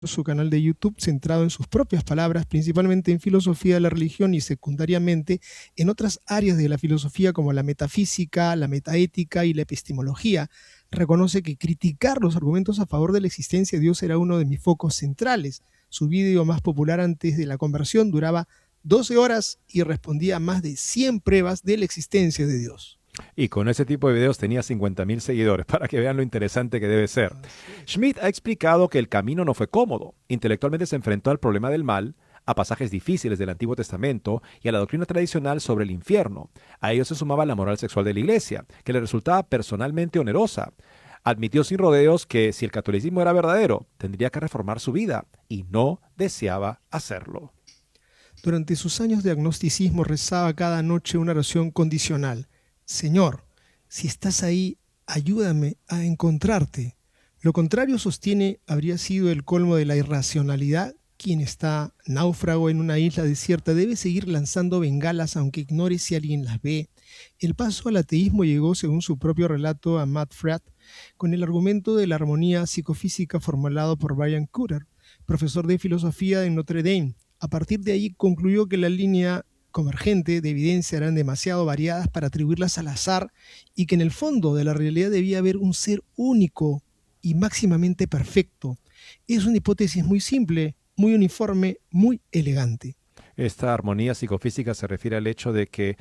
su canal de YouTube centrado en sus propias palabras, principalmente en filosofía de la religión y secundariamente en otras áreas de la filosofía como la metafísica, la metaética y la epistemología. Reconoce que criticar los argumentos a favor de la existencia de Dios era uno de mis focos centrales. Su vídeo más popular antes de la conversión duraba 12 horas y respondía a más de 100 pruebas de la existencia de Dios. Y con ese tipo de videos tenía 50.000 seguidores, para que vean lo interesante que debe ser. Schmidt ha explicado que el camino no fue cómodo. Intelectualmente se enfrentó al problema del mal, a pasajes difíciles del Antiguo Testamento y a la doctrina tradicional sobre el infierno. A ello se sumaba la moral sexual de la Iglesia, que le resultaba personalmente onerosa. Admitió sin rodeos que si el catolicismo era verdadero, tendría que reformar su vida, y no deseaba hacerlo. Durante sus años de agnosticismo rezaba cada noche una oración condicional. Señor, si estás ahí, ayúdame a encontrarte. Lo contrario, sostiene, habría sido el colmo de la irracionalidad. Quien está náufrago en una isla desierta debe seguir lanzando bengalas aunque ignore si alguien las ve. El paso al ateísmo llegó, según su propio relato, a Matt Fradd, con el argumento de la armonía psicofísica formulado por Brian Cooter, profesor de filosofía en Notre Dame. A partir de ahí concluyó que la línea convergente de evidencia eran demasiado variadas para atribuirlas al azar y que en el fondo de la realidad debía haber un ser único y máximamente perfecto. Es una hipótesis muy simple, muy uniforme, muy elegante. Esta armonía psicofísica se refiere al hecho de que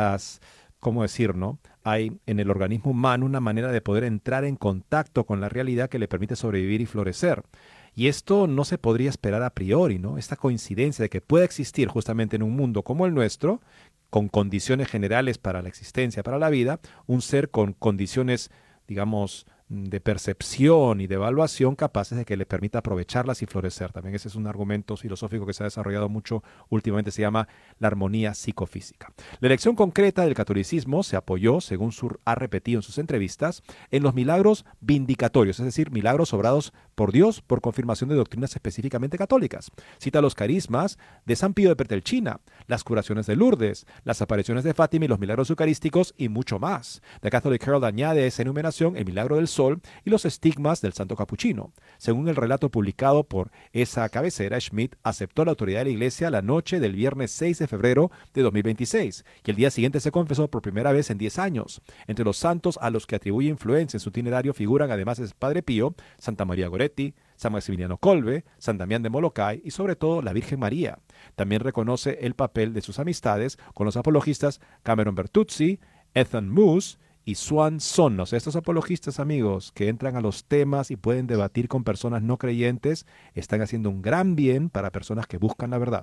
¿cómo decir, no? Hay en el organismo humano una manera de poder entrar en contacto con la realidad que le permite sobrevivir y florecer. Y esto no se podría esperar a priori, ¿no? Esta coincidencia de que pueda existir justamente en un mundo como el nuestro, con condiciones generales para la existencia, para la vida, un ser con condiciones, digamos, de percepción y de evaluación capaces de que le permita aprovecharlas y florecer. También ese es un argumento filosófico que se ha desarrollado mucho últimamente, se llama la armonía psicofísica. La elección concreta del catolicismo se apoyó, según Sur ha repetido en sus entrevistas, en los milagros vindicatorios, es decir, milagros obrados por Dios por confirmación de doctrinas específicamente católicas. Cita los carismas de San Pío de Petrelcina, las curaciones de Lourdes, las apariciones de Fátima y los milagros eucarísticos y mucho más. The Catholic Herald añade a esa enumeración el milagro del sol y los estigmas del santo capuchino. Según el relato publicado por esa cabecera, Schmidt aceptó la autoridad de la Iglesia la noche del viernes 6 de febrero de 2026 y el día siguiente se confesó por primera vez en 10 años. Entre los santos a los que atribuye influencia en su itinerario figuran además el Padre Pío, Santa María Goretti, San Maximiliano Kolbe, San Damián de Molokai y sobre todo la Virgen María. También reconoce el papel de sus amistades con los apologistas Cameron Bertuzzi, Ethan Moose y Swan Sonnos. Estos apologistas, amigos, que entran a los temas y pueden debatir con personas no creyentes, están haciendo un gran bien para personas que buscan la verdad.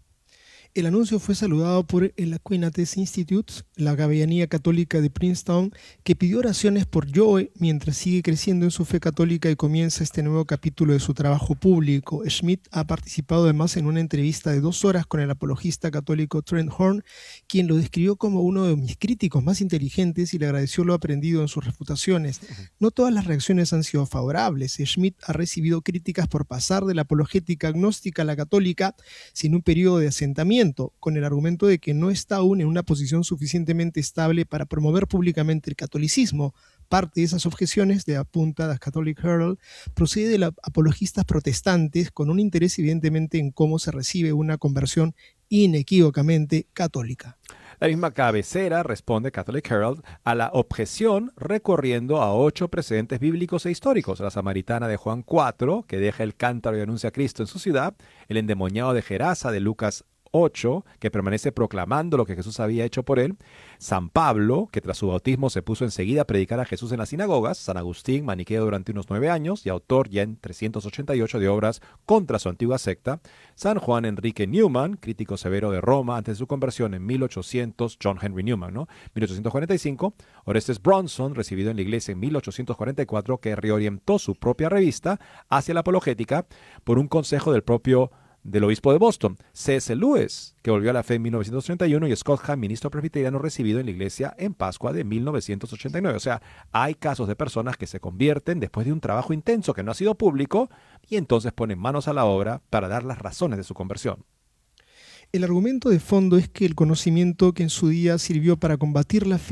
El anuncio fue saludado por el Aquinas Institute, la capellanía católica de Princeton, que pidió oraciones por Joe mientras sigue creciendo en su fe católica y comienza este nuevo capítulo de su trabajo público. Schmidt ha participado además en una entrevista de 2 horas con el apologista católico Trent Horn, quien lo describió como uno de mis críticos más inteligentes y le agradeció lo aprendido en sus refutaciones. No todas las reacciones han sido favorables. Schmidt ha recibido críticas por pasar de la apologética agnóstica a la católica sin un periodo de asentamiento, con el argumento de que no está aún en una posición suficientemente estable para promover públicamente el catolicismo. Parte de esas objeciones, de apunta The Catholic Herald, procede de apologistas protestantes con un interés evidentemente en cómo se recibe una conversión inequívocamente católica. La misma cabecera responde Catholic Herald a la objeción recorriendo a 8 precedentes bíblicos e históricos. La samaritana de Juan 4, que deja el cántaro y anuncia a Cristo en su ciudad, el endemoniado de Gerasa de Lucas 8, que permanece proclamando lo que Jesús había hecho por él, San Pablo, que tras su bautismo se puso enseguida a predicar a Jesús en las sinagogas, San Agustín, maniqueo durante unos 9 años y autor ya en 388 de obras contra su antigua secta, San Juan Enrique Newman, crítico severo de Roma antes de su conversión en 1800, John Henry Newman, ¿no? 1845, Orestes Bronson, recibido en la iglesia en 1844, que reorientó su propia revista hacia la apologética por un consejo del obispo de Boston, C.S. Lewis, que volvió a la fe en 1931, y Scott Hahn, ministro presbiteriano recibido en la iglesia en Pascua de 1989. O sea, hay casos de personas que se convierten después de un trabajo intenso que no ha sido público y entonces ponen manos a la obra para dar las razones de su conversión. El argumento de fondo es que el conocimiento que en su día sirvió para combatir la fe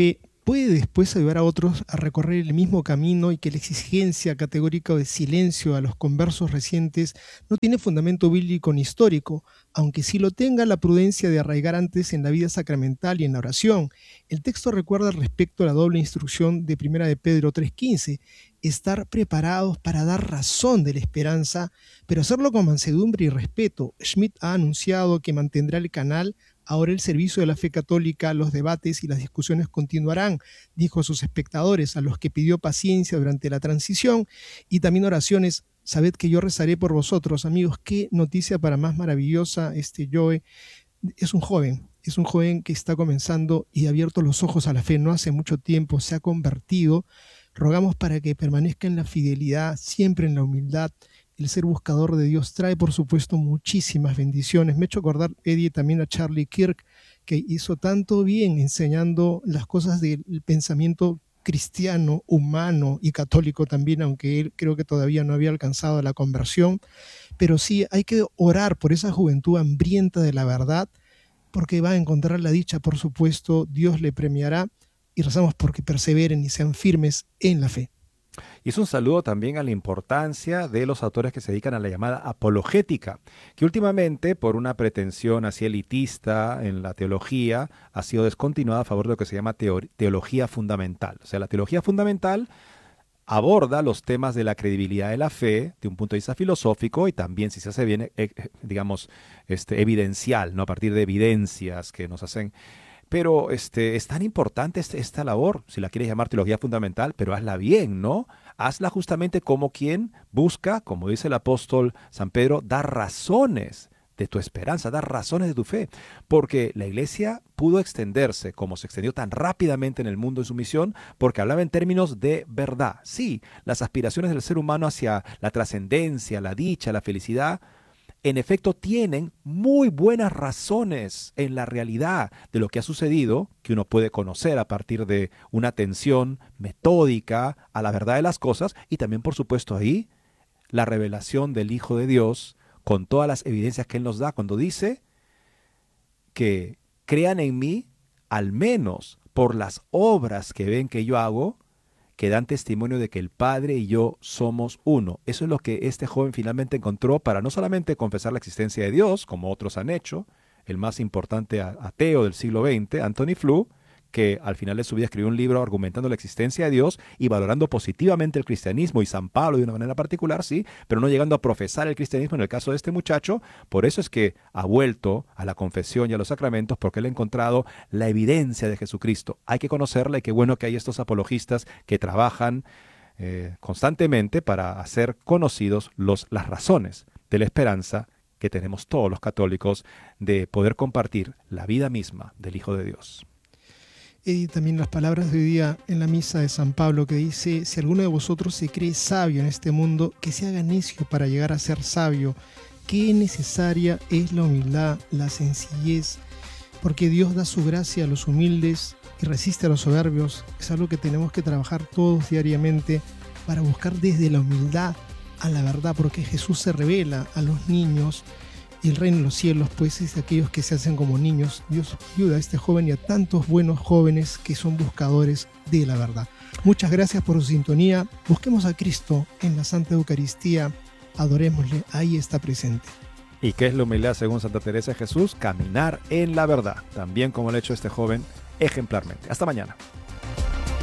puede después ayudar a otros a recorrer el mismo camino y que la exigencia categórica de silencio a los conversos recientes no tiene fundamento bíblico ni histórico, aunque sí lo tenga la prudencia de arraigar antes en la vida sacramental y en la oración. El texto recuerda respecto a la doble instrucción de 1 de Pedro 3:15, estar preparados para dar razón de la esperanza, pero hacerlo con mansedumbre y respeto. Schmidt ha anunciado que mantendrá el canal. Ahora el servicio de la fe católica, los debates y las discusiones continuarán, dijo a sus espectadores, a los que pidió paciencia durante la transición y también oraciones. Sabed que yo rezaré por vosotros, amigos. Qué noticia para más maravillosa, Joe. Es un joven que está comenzando y ha abierto los ojos a la fe. No hace mucho tiempo se ha convertido. Rogamos para que permanezca en la fidelidad, siempre en la humildad. El ser buscador de Dios trae, por supuesto, muchísimas bendiciones. Me he hecho acordar, Eddie, también a Charlie Kirk, que hizo tanto bien enseñando las cosas del pensamiento cristiano, humano y católico también, aunque él creo que todavía no había alcanzado la conversión. Pero sí, hay que orar por esa juventud hambrienta de la verdad, porque va a encontrar la dicha, por supuesto, Dios le premiará, y rezamos porque perseveren y sean firmes en la fe. Y es un saludo también a la importancia de los autores que se dedican a la llamada apologética, que últimamente, por una pretensión así elitista en la teología, ha sido descontinuada a favor de lo que se llama teología fundamental. O sea, la teología fundamental aborda los temas de la credibilidad de la fe de un punto de vista filosófico y también, si se hace bien, digamos, evidencial, ¿no? A partir de evidencias que nos hacen. Pero es tan importante esta labor, si la quieres llamar teología fundamental, pero hazla bien, ¿no? Hazla justamente como quien busca, como dice el apóstol San Pedro, dar razones de tu esperanza, dar razones de tu fe. Porque la iglesia pudo extenderse como se extendió tan rápidamente en el mundo en su misión, porque hablaba en términos de verdad. Sí, las aspiraciones del ser humano hacia la trascendencia, la dicha, la felicidad, en efecto tienen muy buenas razones en la realidad de lo que ha sucedido, que uno puede conocer a partir de una atención metódica a la verdad de las cosas, y también, por supuesto, ahí la revelación del Hijo de Dios con todas las evidencias que Él nos da cuando dice que crean en mí al menos por las obras que ven que yo hago, que dan testimonio de que el Padre y yo somos uno. Eso es lo que este joven finalmente encontró para no solamente confesar la existencia de Dios, como otros han hecho, el más importante ateo del siglo XX, Anthony Flew, que al final de su vida escribió un libro argumentando la existencia de Dios y valorando positivamente el cristianismo y San Pablo de una manera particular, sí, pero no llegando a profesar el cristianismo en el caso de este muchacho. Por eso es que ha vuelto a la confesión y a los sacramentos, porque él ha encontrado la evidencia de Jesucristo. Hay que conocerla y qué bueno que hay estos apologistas que trabajan constantemente para hacer conocidos las razones de la esperanza que tenemos todos los católicos de poder compartir la vida misma del Hijo de Dios. Y también las palabras de hoy día en la misa de San Pablo, que dice: si alguno de vosotros se cree sabio en este mundo, que se haga necio para llegar a ser sabio. Qué necesaria es la humildad, la sencillez, porque Dios da su gracia a los humildes y resiste a los soberbios. Es algo que tenemos que trabajar todos diariamente para buscar desde la humildad a la verdad, porque Jesús se revela a los niños. Y el reino de los cielos, pues, es de aquellos que se hacen como niños. Dios ayuda a este joven y a tantos buenos jóvenes que son buscadores de la verdad. Muchas gracias por su sintonía. Busquemos a Cristo en la Santa Eucaristía. Adorémosle, ahí está presente. ¿Y qué es la humildad según Santa Teresa de Jesús? Caminar en la verdad, también como lo ha hecho este joven ejemplarmente. Hasta mañana.